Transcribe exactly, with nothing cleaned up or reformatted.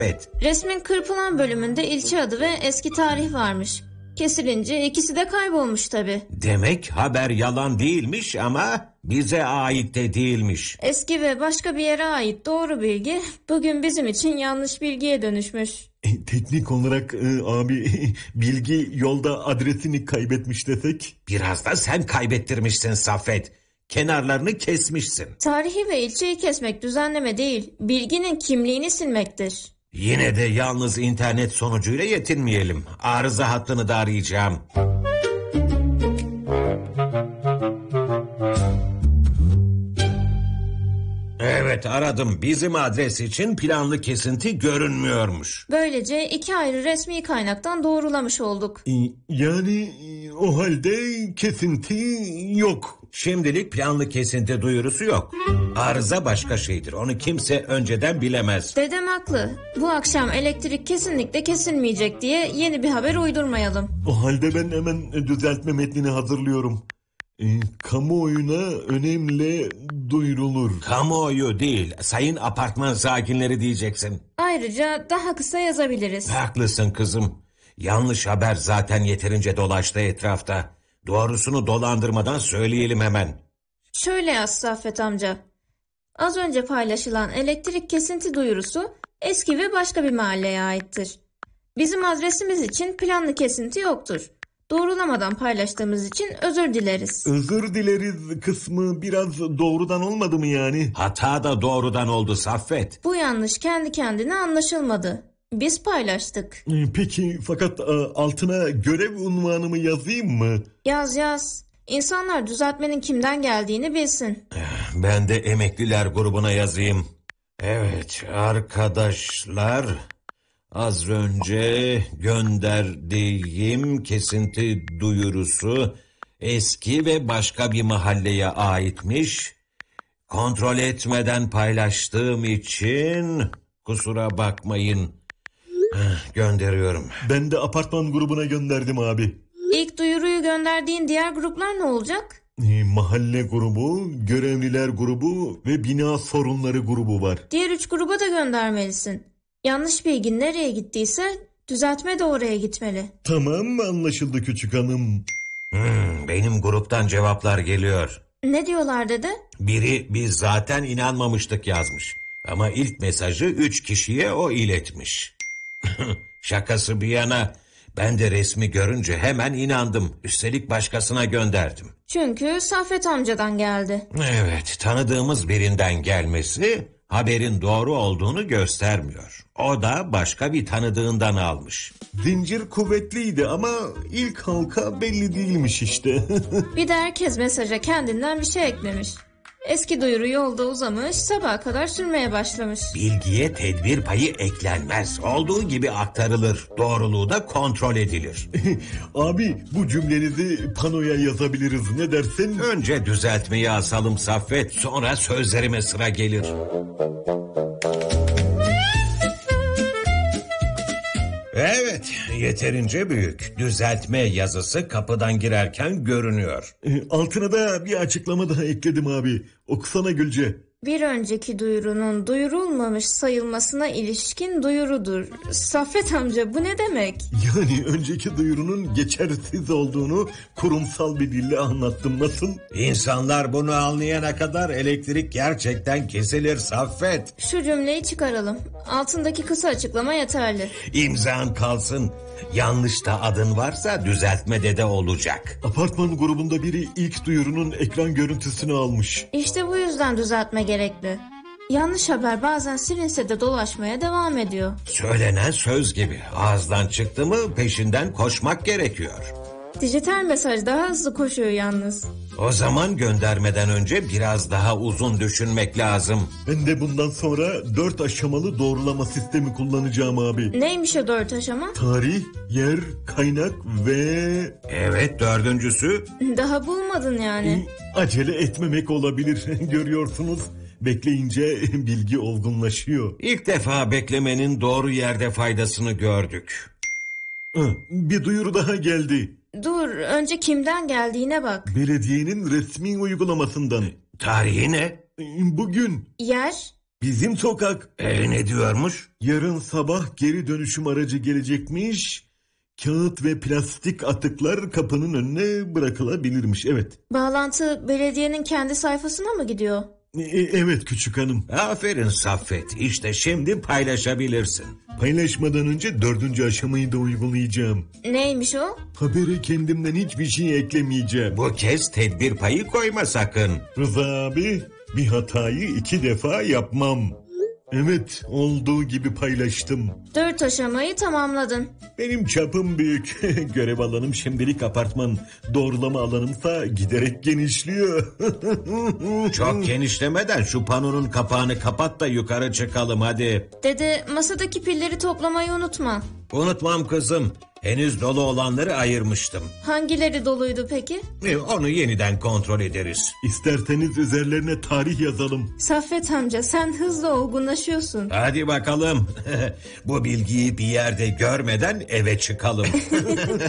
Saffet? Resmin kırpılan bölümünde ilçe adı ve eski tarih varmış. Kesilince ikisi de kaybolmuş tabii. Demek haber yalan değilmiş ama bize ait de değilmiş. Eski ve başka bir yere ait doğru bilgi bugün bizim için yanlış bilgiye dönüşmüş. E, teknik olarak e, abi bilgi yolda adresini kaybetmiş desek. Biraz da sen kaybettirmişsin Saffet. Kenarlarını kesmişsin. Tarihi ve ilçeyi kesmek düzenleme değil, bilginin kimliğini silmektir. Yine de yalnız internet sonucuyla yetinmeyelim. Arıza hattını da arayacağım. Evet, aradım. Bizim adres için planlı kesinti görünmüyormuş. Böylece iki ayrı resmi kaynaktan doğrulamış olduk. E, yani e, o halde kesinti yok. Şimdilik planlı kesinti duyurusu yok. Arıza başka şeydir. Onu kimse önceden bilemez. Dedem haklı. Bu akşam elektrik kesinlikle kesilmeyecek diye yeni bir haber uydurmayalım. O halde ben hemen düzeltme metnini hazırlıyorum. E, kamuoyuna önemli duyurulur. Kamuoyu değil, sayın apartman sakinleri diyeceksin. Ayrıca daha kısa yazabiliriz. Haklısın kızım. Yanlış haber zaten yeterince dolaştı etrafta. Doğrusunu dolandırmadan söyleyelim hemen. Şöyle yaz Saffet amca. Az önce paylaşılan elektrik kesinti duyurusu eski ve başka bir mahalleye aittir. Bizim adresimiz için planlı kesinti yoktur. Doğrulamadan paylaştığımız için özür dileriz. Özür dileriz kısmı biraz doğrudan olmadı mı yani? Hata da doğrudan oldu Saffet. Bu yanlış kendi kendine anlaşılmadı. Biz paylaştık. Peki fakat altına görev unvanımı yazayım mı? Yaz yaz. İnsanlar düzeltmenin kimden geldiğini bilsin. Ben de emekliler grubuna yazayım. Evet arkadaşlar, az önce gönderdiğim kesinti duyurusu eski ve başka bir mahalleye aitmiş. Kontrol etmeden paylaştığım için kusura bakmayın. Gönderiyorum. Ben de apartman grubuna gönderdim abi. İlk duyuruyu gönderdiğin diğer gruplar ne olacak? E, mahalle grubu, görevliler grubu ve bina sorunları grubu var. Diğer üç gruba da göndermelisin. Yanlış bilgi nereye gittiyse düzeltme de oraya gitmeli. Tamam, anlaşıldı küçük hanım. Hmm, benim gruptan cevaplar geliyor. Ne diyorlar dede? Biri biz zaten inanmamıştık yazmış. Ama ilk mesajı üç kişiye o iletmiş. Şakası bir yana ben de resmi görünce hemen inandım. Üstelik başkasına gönderdim. Çünkü Saffet amcadan geldi. Evet, tanıdığımız birinden gelmesi haberin doğru olduğunu göstermiyor. O da başka bir tanıdığından almış. Zincir kuvvetliydi ama ilk halka belli değilmiş işte. Bir de herkes mesaja kendinden bir şey eklemiş. Eski duyuru yolda uzamış, sabaha kadar sürmeye başlamış. Bilgiye tedbir payı eklenmez. Olduğu gibi aktarılır. Doğruluğu da kontrol edilir. Abi bu cümlenizi panoya yazabiliriz, ne dersin? Önce düzeltmeyi asalım Saffet. Sonra sözlerime sıra gelir. Evet, yeterince büyük. Düzeltme yazısı kapıdan girerken görünüyor. E, altına da bir açıklama daha ekledim abi. Okusana Gülce. Bir önceki duyurunun duyurulmamış sayılmasına ilişkin duyurudur. Saffet amca bu ne demek? Yani önceki duyurunun geçersiz olduğunu kurumsal bir dille anlattım, nasıl? İnsanlar bunu anlayana kadar elektrik gerçekten kesilir Saffet. Şu cümleyi çıkaralım. Altındaki kısa açıklama yeterli. İmzan kalsın. Yanlış da adın varsa düzeltmede de olacak. Apartman grubunda biri ilk duyurunun ekran görüntüsünü almış. İşte bu yüzden düzeltme gerekli. Yanlış haber bazen silinse de dolaşmaya devam ediyor. Söylenen söz gibi. Ağızdan çıktı mı peşinden koşmak gerekiyor. Dijital mesaj daha hızlı koşuyor yalnız. O zaman göndermeden önce biraz daha uzun düşünmek lazım. Ben de bundan sonra dört aşamalı doğrulama sistemi kullanacağım abi. Neymiş o dört aşama? Tarih, yer, kaynak ve... Evet, dördüncüsü. Daha bulmadın yani. Acele etmemek olabilir. Görüyorsunuz. Bekleyince bilgi olgunlaşıyor. İlk defa beklemenin doğru yerde faydasını gördük. Bir duyuru daha geldi. Dur, önce kimden geldiğine bak. Belediyenin resmi uygulamasından. Tarihi ne? Bugün. Yer, Bizim sokak. E, ne diyormuş? Yarın sabah geri dönüşüm aracı gelecekmiş. Kağıt ve plastik atıklar kapının önüne bırakılabilirmiş. Evet. Bağlantı belediyenin kendi sayfasına mı gidiyor? E, evet küçük hanım. Aferin Saffet. İşte şimdi paylaşabilirsin. Paylaşmadan önce dördüncü aşamayı da uygulayacağım. Neymiş o? Habere kendimden hiçbir şey eklemeyeceğim. Bu kez tedbir payı koyma sakın. Rıza abi, bir hatayı iki defa yapmam. Evet, olduğu gibi paylaştım. Dört aşamayı tamamladın. Benim çapım büyük. Görev alanım şimdilik apartman. Doğrulama alanımsa giderek genişliyor. Çok genişlemeden şu panonun kapağını kapat da yukarı çıkalım hadi. Dede, masadaki pilleri toplamayı unutma. Unutmam kızım. Henüz dolu olanları ayırmıştım. Hangileri doluydu peki? E, Onu yeniden kontrol ederiz. İsterseniz üzerlerine tarih yazalım. Saffet amca, sen hızla olgunlaşıyorsun. Hadi bakalım. Bu bilgiyi bir yerde görmeden eve çıkalım.